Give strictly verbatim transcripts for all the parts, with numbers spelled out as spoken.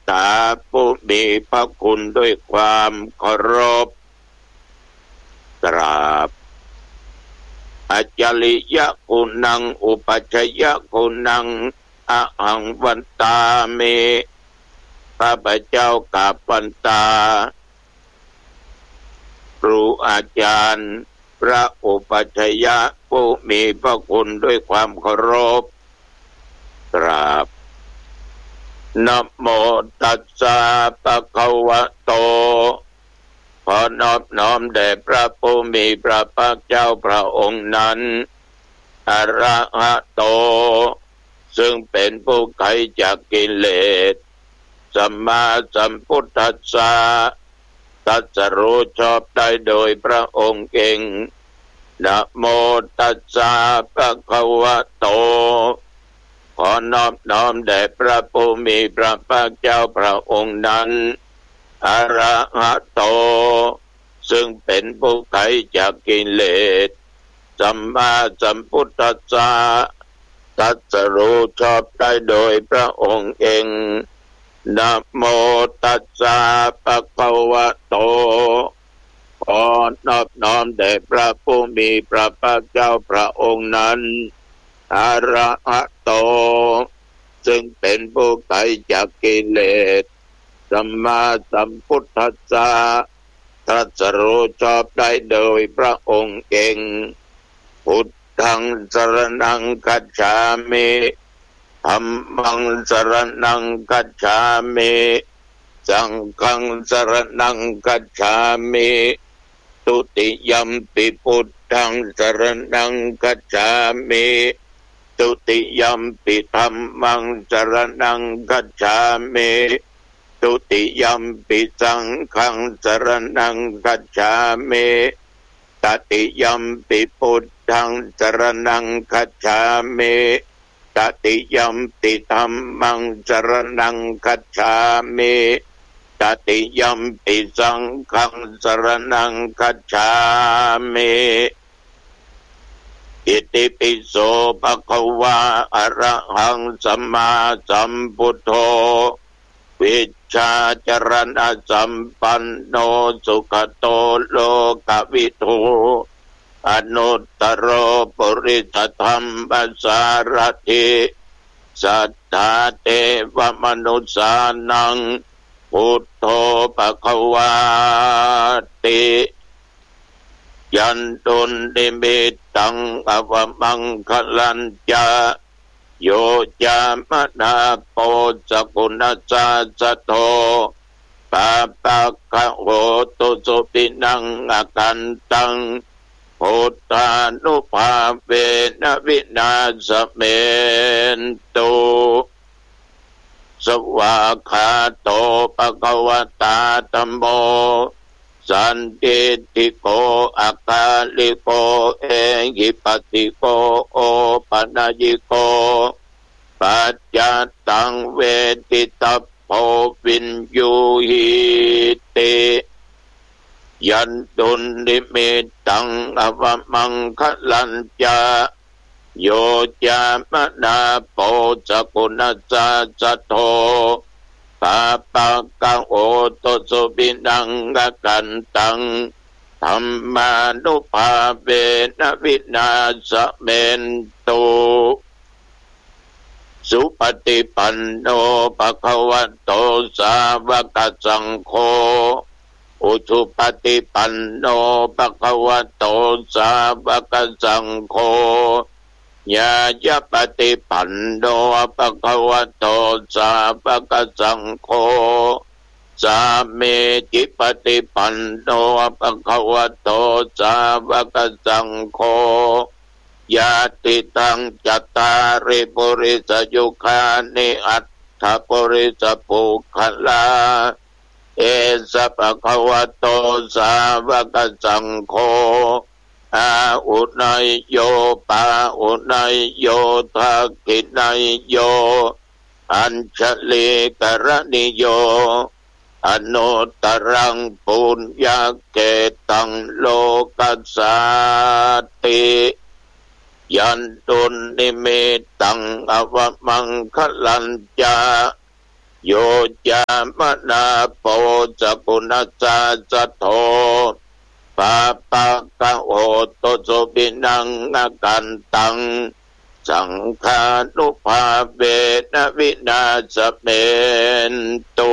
ตาผู้มีพระคุณด้วยความเคารพกราบอัจฉริยะคุณังอุปัชฌยะคุณังอะหังวันตาเมข้าพเจ้ากราบวันตาครูอาจารย์พระอุปัชฌยะผู้มีพระคุณด้วยความเคารพกราบนะโมตัสสะภะคะวะโตขอนอบน้อมแด่พระผู้มีพระภาคเจ้าพระองค์นั้นอะระหะโตซึ่งเป็นผู้ไกลจากกิเลสสัมมาสัมพุทธัสสะตรัสรู้ชอบได้โดยพระองค์เองนะโมตัสสะภะคะวะโตขอนอบน้อมแด่พระผู้มีพระภาคเจ้าพระองค์นั้นอะระหะโตซึ่งเป็นผู้ไกลจากกิเลสสัมมาสัมพุทธัสสะตรัสรู้ชอบได้โดยพระองค์เองนะโมตัสสะภะคะวะโตขอนอบน้อมแด่พระผู้มีพระภาคเจ้าพระองค์นั้นอะระหะโตซึ่งเป็นผู้ไกลจากกิเลสสัมมาสัมพุทธัสสะตรัสรู้ชอบได้โดยพระองค์เองพุทธังสรณังคัจฉามิธัมมังสรณังคัจฉามิสังฆังสรณังคัจฉามิตุติยัมปิพุทธังสรณังคัจฉามิตุติยัมปิธัมมังสรณังคัจฉามิตุติยัมปิสังฆังสรณังคัจฉามิตติยัมปิพุทธังสรณังคัจฉามิตติยัมปิธัมมังสรณังคัจฉามิตติยัมปิสังฆังสรณังคัจฉามิอิติปิโสภะคะวะอะระหังสัมมาสัมพุทโธวิชชาจรณะสัมปันโนสุขโตโลกวิทูอนุตตรปุริสธรรมสารถิสัทธาเทวมนุสสานังพุทโธภควาติยันตุนิมิตตังอวมังคลัญจาโยจามนาโปสกุณสัสสโตปะปะคะโหตุสุปินังอกันตังพุทธานุภาเวนะวินาศเมนตุสวากขาโตภะคะวตาธัมโมสันติติโกอาคาลิโกเอหิปัสสิโกโอปัญญิโกปัจจตังเวทิตัพโพวินยูหิติยันตุนิมิตตังอวมังคลัญจาโยจามนาโปสกุณสัสสโตปะปะคะโหตุสุปินังอกันตังธัมมานุภาเวนะวินาศเมนตุสุปฏิปันโนภะคะวะโตสาวกสังโฆอุชุปฏิปันโนภะคะวะโตสาวกสังโฆญาญปฏิปันโนภะคะวะโตสาวกสังโฆสามีจิปฏิปันโนภะคะวะโตสาวกสังโฆญาติตังจัตตาริปุริสยุคานิอัตถปุริสปุคลาเอสะภะคะวะโตสาวกสังโฆอาอุนัยโยปาอุนัยโยทักขินัยโยอัญชลีกรณิโยอนุตตรังปุญญเกตังโลกัสสาติยันตุนิมิตตังอวมังคลัญจาโยจามนาโปจกุณจาจโตปะปะกะโหตโสปินังอากันตังสังฆานุภาเวนะวินาศเมนตุ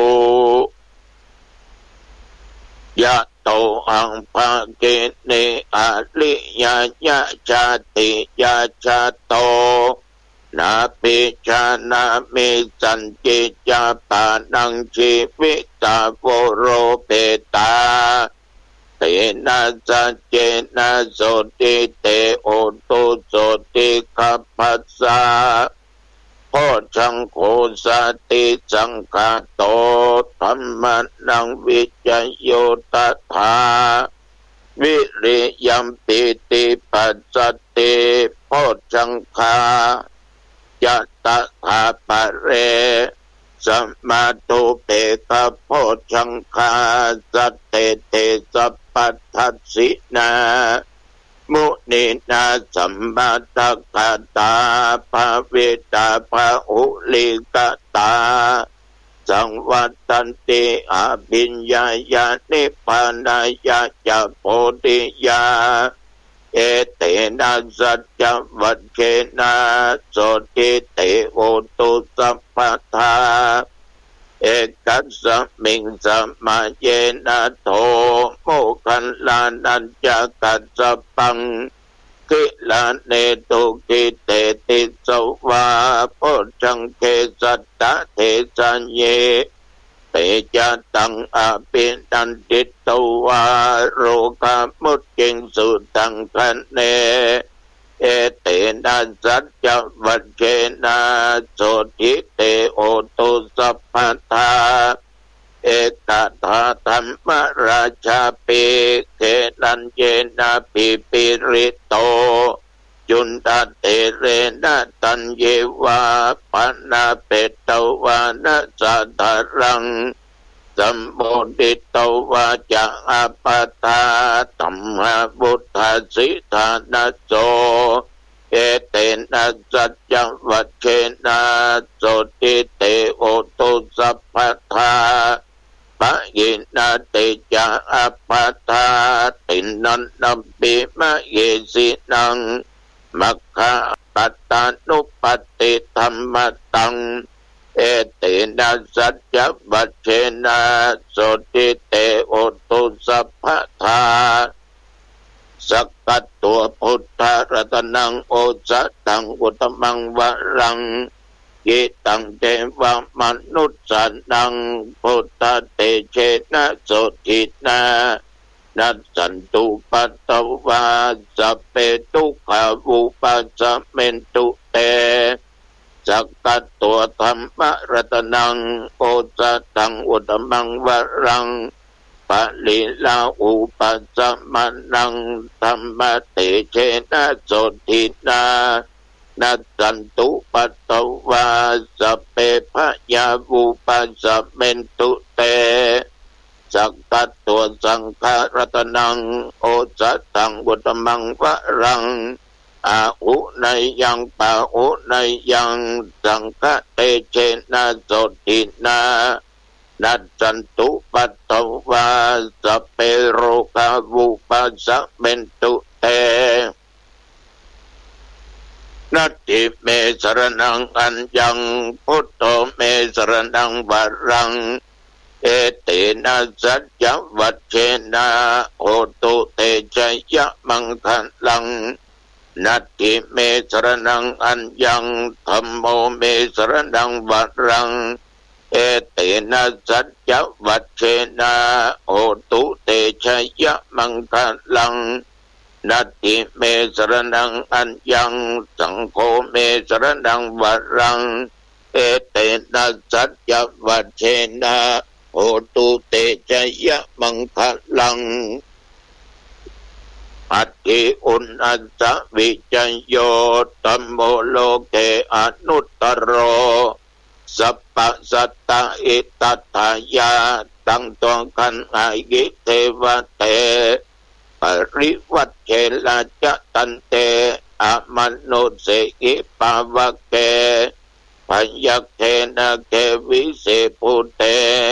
ยะโตอังภะเกเนอะลิยะยะชาติยะชาโตนาปิชานามิสันติจาปานังชีวิตาโวโรเปตาเตนะสัจเจนะโสติเตโอตุโสติคัพพสสะโพชังโฆสติสังฆาโตธัมมานังวิจโยตถาวิริยัมปิติปัสสติโพชังคายัตตถาปะเรสัมมาตุเปกะโพชังคาสัตเตเตสัพพัทธัสสินามุนีนาสัมมาทัคคตาภาเวตาภาอุลิกตาสังวัตันติอาภิญญายานิพพานายาจะโพธิญาเอเตนะสัจจวัคเคนะโสติเตโหตุสัพพทาเอกัสสมิงสัมมาเยนะโทโมคันลานัญจกัสสปังกิลาเนตุกิเตติสวาโพชังเคสัตตะเทสัญเยเตจะตังอาปินันติตวาโรกามุตจิงสุตังคันเนเอเตนะสัจจวัคเคนะโสติเตโอตุสัพพทาเอกตาธัมมราชาปิเขนัญเยนะปิปิริโตจุนตเตเรนะตัญเยวาปนาเปตวานะสัทธารังสัมโพธิตวาจะอาปตาธัมมบุตตสิทานะโสเอเตนะสัจจวัคเคนะโสติเตโอตุสัพพทาปะยินาเตจะอาปตาตินันนัมปิมะเยสินังมัคคะปัตตานุปัตติธัมมตังเอเตนะสัจจวัคเคนะโสติเตโอตุสัพพทาสักกัตตัวพุทธรัตนังโอสัตตังอุตมังวรังกิตังเทวมนุสสนังพุทธเตเชนะโสตินานัสสันตุปัตตวาสัพเพทุกขาวุปัสสะเมนตุเตสักกัตตัวธรรมรัตนังโอสัตตังอุตมังวรังปะลิลาอุปัสสะมานังธรรมเตเชนะโสตินานัสสันตุปัตตวาสัพเพพยาวุปัสสะเมนตุเตสักกัตตัวสังฆรัตนังโอสัตตังอุตมังวรังอาหุนยังปะหุนยังสังฆเตเชนะโสตินานัสสันตุปัตตวาสัพเพโรกาวุปัสสะเมนตุเตนัตถิเมสรณังอัญญังพุทโธเมสรณังวรังเอเตนะสัจจวัคเคนะโหตุเตชะยะมังคัลลังนัตถิเมสรณังอัญญังธัมโมเมสรณังวรังเอเตนะสัจจวัคเคนะโหตุเตชะยะมังคัลลังนัตถิเมสรณังอัญญังสังโฆเมสรณังวรังเอเตนะสัจจวัคเคนะโหตุเตชะยะมังคัลลังอัตถิอุณัสสะวิจัยโยธัมโมโลเกอนุตตโรสัพพสัตตะอิตัตถายาตังตวคันอายิเทวะเตปริวัตเชลาจะตันเตอมนุเสกิปาวะเกพยัคเทนะเกวิเศษพุเต